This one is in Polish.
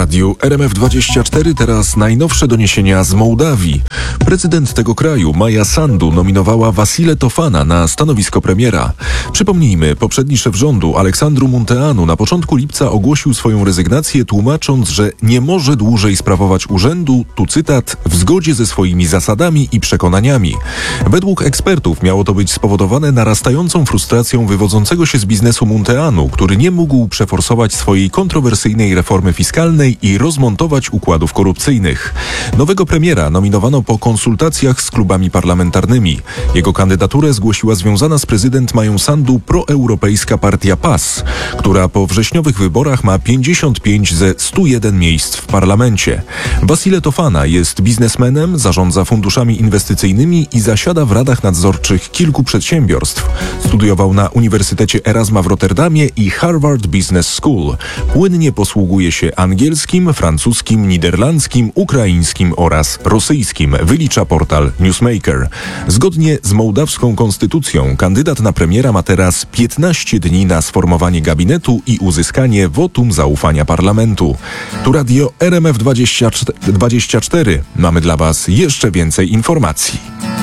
radiu RMF24 teraz najnowsze doniesienia z Mołdawii. Prezydent tego kraju, Maja Sandu, nominowała Vasile Tofana na stanowisko premiera. Przypomnijmy, poprzedni szef rządu, Aleksandru Munteanu, na początku lipca ogłosił swoją rezygnację, tłumacząc, że nie może dłużej sprawować urzędu, tu cytat, w zgodzie ze swoimi zasadami i przekonaniami. Według ekspertów miało to być spowodowane narastającą frustracją wywodzącego się z biznesu Munteanu, który nie mógł przeforsować swojej kontrowersyjnej reformy fiskalnej i rozmontować układów korupcyjnych. Nowego premiera nominowano po konsultacjach z klubami parlamentarnymi. Jego kandydaturę zgłosiła związana z prezydent Mają Sandu proeuropejska partia PAS, która po wrześniowych wyborach ma 55 ze 101 miejsc w parlamencie. Vasile Tofana jest biznesmenem, zarządza funduszami inwestycyjnymi i zasiada w radach nadzorczych kilku przedsiębiorstw. Studiował na Uniwersytecie Erasma w Rotterdamie i Harvard Business School. Płynnie posługuje się angielskim, francuskim, niderlandzkim, ukraińskim oraz rosyjskim, wylicza portal Newsmaker. Zgodnie z mołdawską konstytucją kandydat na premiera ma teraz 15 dni na sformowanie gabinetu i uzyskanie wotum zaufania parlamentu. Tu radio RMF24. Mamy dla Was jeszcze więcej informacji.